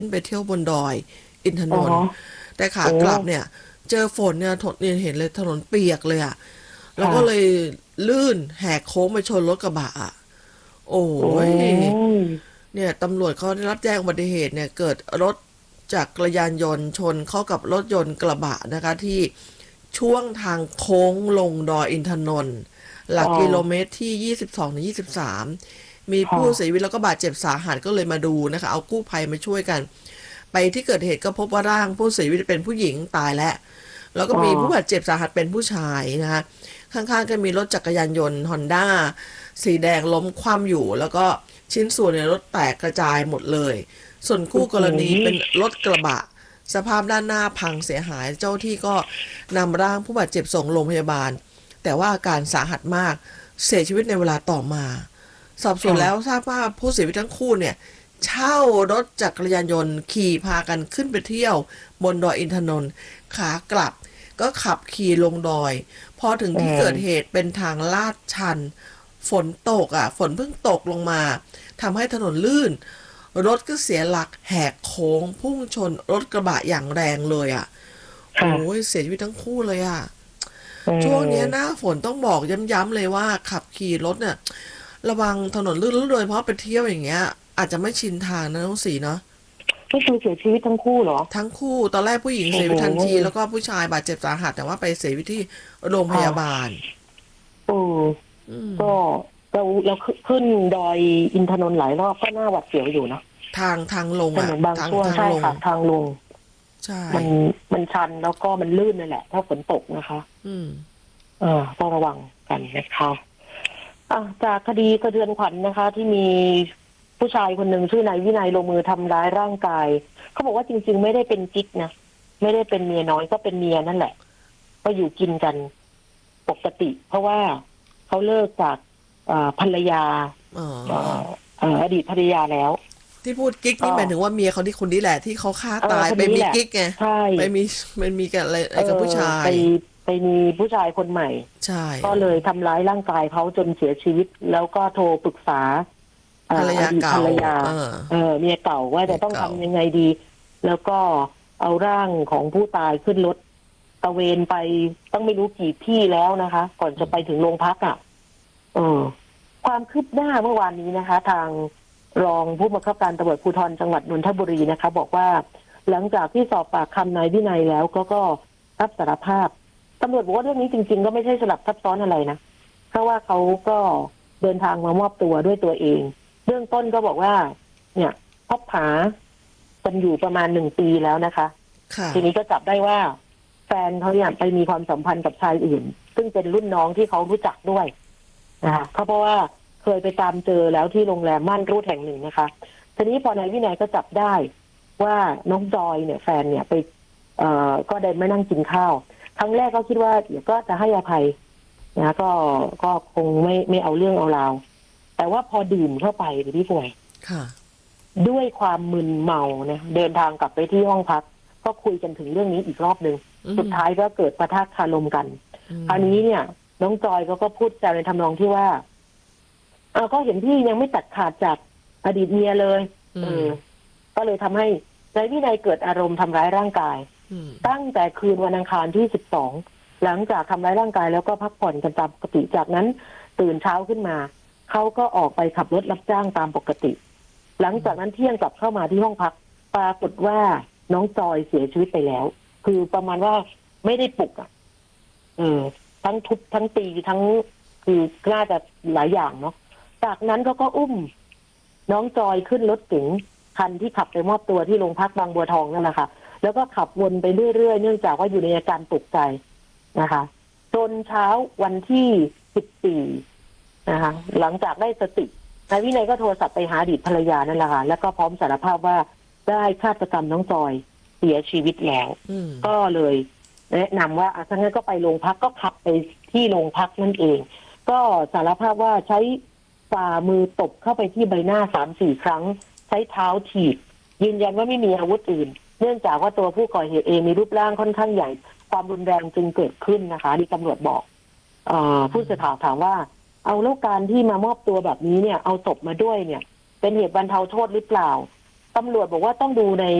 ไปเที่ยวบนดอยอินทนอ๋อนท์แต่ขาโอ้กลับเนี่ยเจอฝนเนี่ยเนี่ยเห็นเลยถนนเปียกเลยอะแล้วค่ะก็เลยลื่นแหกโค้งไปชนรถกระบะอะโอ้โอ้ยยเนี่ยตำรวจเขาได้รับแจ้งอุบัติเหตุเนี่ยเกิดรถจักรยานยนต์ชนเข้ากับรถยนต์กระบะนะคะที่ช่วงทางโค้งลงดอยอินทนนท์หลัอ๋อกกิโลเมตรที่22 ถึง 23มีค่ะผู้เสียชีวิตแล้วก็บาดเจ็บสาหัสก็เลยมาดูนะคะเอากู้ภัยมาช่วยกัน ไปที่เกิดเหตุก็พบว่าร่างผู้เสียชีวิตเป็นผู้หญิงตายแล้วก็อ๋อมีผู้บาดเจ็บสาหัสเป็นผู้ชายนะคะข้างๆก็มีรถจักรยานยนต์ฮอนด้าสีแดงล้มคว่ำอยู่แล้วก็ชิ้นส่วนในรถแตกกระจายหมดเลยส่วนคู่โอ้โหกรณีเป็นรถกระบะสภาพด้านหน้าพังเสียหายเจ้าที่ก็นำร่างผู้บาดเจ็บส่งโรงพยาบาลแต่ว่าอาการสาหัสมากเสียชีวิตในเวลาต่อมาสอบสวนแล้วค่ะทราบว่าผู้เสียชีวิตทั้งคู่เนี่ย เช่ารถจักรยานยนต์ขี่พากันขึ้นไปเที่ยวบนดอยอินทนนท์ขากลับก็ขับขี่ลงดอยพอถึงอืที่เกิดเหมตุเป็นทางลาดชันฝนตกฝนเพิ่งตกลงมาทำให้ถนนลื่นรถก็เสียหลักแหกโค้งพุ่งชนรถกระบะอย่างแรงเลยโอ้ค่ะยเสียชีวิตทั้งคู่เลยอืช่วงนี้หมน้าฝนต้องบอกย้ำๆเลยว่าขับขี่รถเนี่ยระวังถนนลื่นโดยเฉพาะไปเที่ยวอย่างเงี้ยอาจจะไม่ชินทางนะน้องสีเนาะก็คือเสียชีวิตทั้งคู่เหรอทั้งคู่ตอนแรกผู้หญิงโอ้โหเสียชีวิตทันทีแล้วก็ผู้ชายบาดเจ็บสาหัสแต่ว่าไปเสียชีวิตที่โรงพค่ะยาบาลโอ้อืมก็เราขึ้นดอยอินทนนท์หลายรอบก็น่าหวาดเสียวอยู่นะทางลงถนนบางทางช่วงใช่ลงค่ะทางลงใช่มันมันชันแล้วก็มันลื่นนั่นแหละถ้าฝนตกนะคะอืมต้องระวังกันนะคะจากคดีสะเทือนขวัญนะคะ ที่มีผู้ชายคนหนึ่งชื่อนายวินัยลงมือทำร้ายร่างกายเขาบอกว่าจริงๆไม่ได้เป็นกิ๊กนะไม่ได้เป็นเมียน้อยก็เป็นเมียนั่นแหละก็อยู่กินกันปกติ เพราะว่าเขาเลิกจากภรรยาอ๋ออดีตภรรยาแล้วที่พูดกิ๊กก็นี่หมายถึงว่าเมียเขาที่คนนี้แหละที่เขาฆ่าตายไปคนนี้แหละมีกิ๊กไงใช่ไปมีมันมีกับอะไรเออกับผู้ชาไปยไปมีผู้ชายคนใหม่ใช่ก็เลยทำร้ายร่างกายเขาจนเสียชีวิตแล้วก็โทรปรึกษาภรรอดีตภรยาเก่ารยาเออเมียเก่าว่าจะต้องเมียเก่าทำยังไงดี แล้วก็เอาร่างของผู้ตายขึ้นรถตระเวนไปต้องไม่รู้กี่ที่แล้วนะคะ ก่อนจะไปถึงโรงพักเออความคืบหน้าเมื่อวานนี้นะคะ ทางรองผู้บังคับการตำรวจภูธรจังหวัดนนทบุรีนะคะ บอกว่าหลังจากที่สอบปากคำนายวินัยแล้วก็รับสารภาพตำรวจบอกว่าเรื่องนี้จริงๆก็ไม่ใช่สลับซับซ้อนอะไรนะเพราะว่าเขาก็เดินทางมามอบตัวด้วยตัวเองเบื้องต้นก็บอกว่า เนี่ยพบหากันอยู่ประมาณ1 ปีแล้วนะคะค่ะทีนี้ก็จับได้ว่าแฟนเขาเนี่ยไปมีความสัมพันธ์กับชายอื่น ซึ่งเป็นรุ่นน้องที่เขารู้จักด้วยนะคะเพราะว่าเคยไปตามเจอแล้วที่โรงแรมม่านรูดแห่งหนึ่งนะคะทีนี้พอนายวินัยก็จับได้ว่าน้องจอยเนี่ยแฟนเนี่ยไปก็เดินมานั่งกินข้าวครั้งแรกก็คิดว่าเดี๋ยวก็จะให้อภัยนะก็คงไม่เอาเรื่องเอาราวแต่ว่าพอดื่มเข้าไปพี่ป่วยค่ะด้วยความมึนเมาเนี่ยเดินทางกลับไปที่ห้องพักก็คุยกันถึงเรื่องนี้อีกรอบหนึ่งสุดท้ายก็เกิดปะทะคารมกันคราวนี้เนี่ยน้องจอยก็พูดแซวในทำนองที่ว่าก็เห็นพี่ยังไม่ตัดขาดจากอดีตเมียเลยก็เลยทำให้นายวินัยเกิดอารมณ์ทำร้ายร่างกายตั้งแต่คืนวันอังคารที่12หลังจากทำร้ายร่างกายแล้วก็พักผ่อนกันตามปกติจากนั้นตื่นเช้าขึ้นมาเขาก็ออกไปขับรถรับจ้างตามปกติหลังจากนั้นเที่ยงกลับเข้ามาที่ห้องพักปรากฏว่าน้องจอยเสียชีวิตไปแล้วคือประมาณว่าไม่ได้ปลุกทั้งทุบทั้งตีทั้งคือน่าจะหลายอย่างเนาะจากนั้นเขาก็อุ้มน้องจอยขึ้นรถเก๋งคันที่ขับไปมอบตัวที่โรงพักบางบัวทองนั่นแหละค่ะแล้วก็ขับวนไปเรื่อยๆเนื่องจากว่าอยู่ในอาการตกใจนะคะจนเช้าวันที่14นะคะหลังจากได้สตินายวินัยก็โทรศัพท์ไปหาอดีตภรรยานั่นแหละค่ะแล้วก็พร้อมสารภาพว่าได้ฆาตกรรมน้องจอยเสียชีวิตแล้วก็เลยแนะนำว่าถ้างั้นก็ไปโรงพักก็ขับไปที่โรงพักนั่นเองก็สารภาพว่าใช้ฝ่ามือตบเข้าไปที่ใบหน้า3-4 ครั้งใช้เท้าถีบยืนยันว่าไม่มีอาวุธอื่นเนื่องจากว่าตัวผู้ก่อเหตุเองมีรูปร่างค่อนข้างใหญ่ความรุนแรงจึงเกิดขึ้นนะคะที่ตำรวจบอกผู้สื่อข่าวถามว่าเอาแล้วการที่มามอบตัวแบบนี้เนี่ยเอาศพมาด้วยเนี่ยเป็นเหตุบรรเทาโทษหรือเปล่าตำรวจบอกว่าต้องดูใน